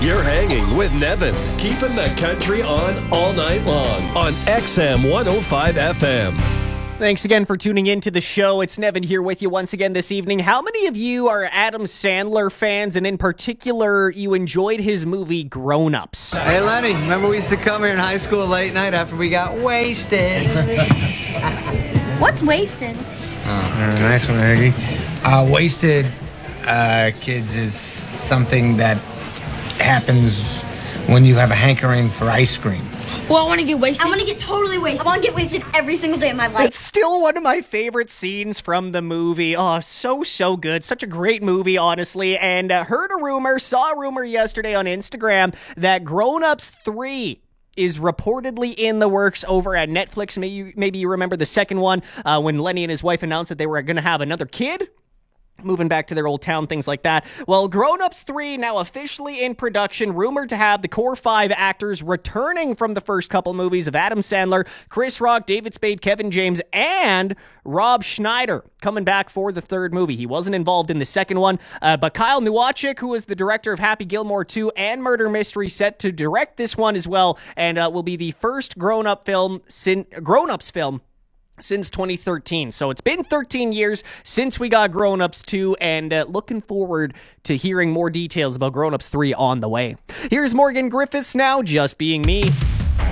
You're hanging with Nevin, keeping the country on all night long on XM 105 FM. Thanks again for tuning in to the show. It's Nevin here with you once again this evening. How many of you are Adam Sandler fans, and in particular, you enjoyed his movie Grown Ups? Hey, Lenny, remember we used to come here in high school late night after we got wasted? What's wasted? Oh, nice one, Aggie. Wasted, kids, is something that happens when you have a hankering for ice cream. Well, I want to get wasted. I want to get totally wasted. I want to get wasted every single day of my life. It's still one of my favorite scenes from the movie. Oh, so good. Such a great movie, honestly. And saw a rumor yesterday on Instagram that Grown Ups 3 is reportedly in the works over at Netflix. Maybe you remember the second one when Lenny and his wife announced that they were going to have another kid, moving back to their old town, things like that. Well, Grown Ups 3 now officially in production, rumored to have the core 5 actors returning from the first couple movies of Adam Sandler, Chris Rock, David Spade, Kevin James, and Rob Schneider coming back for the third movie. He wasn't involved in the second one, but Kyle Nowacek, who is the director of Happy Gilmore 2 and Murder Mystery, set to direct this one as well, and will be the first Grown Ups film since 2013. So it's been 13 years since we got Grown Ups 2, and looking forward to hearing more details about Grown Ups 3 on the way. Here's Morgan Griffiths now, Just Being Me.